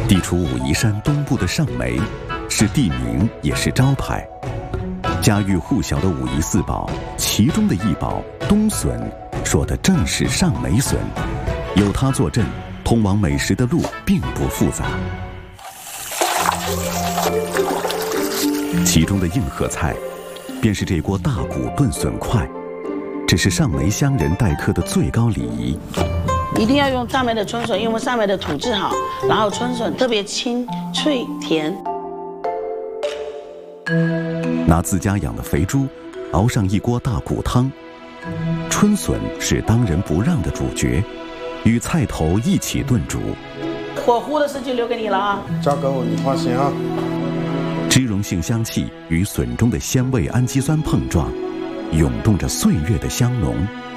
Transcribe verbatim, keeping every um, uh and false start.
地处武夷山东部的上梅，是地名也是招牌。家喻户晓的武夷四宝，其中的一宝冬笋，说的正是上梅笋。有它坐镇，通往美食的路并不复杂。其中的硬核菜，便是这锅大骨炖笋块。这是上梅乡人待客的最高礼仪。 一定要用上梅的春笋，因为我们上梅的土质好，然后春笋特别清脆甜。 拿自家养的肥猪，熬上一锅大骨汤。春笋是当仁不让的主角，与菜头一起炖煮。 火烀的事就留给你了啊！ 交给我，你放心啊。 脂溶性香气与笋中的鲜味氨基酸碰撞，涌动着岁月的香浓。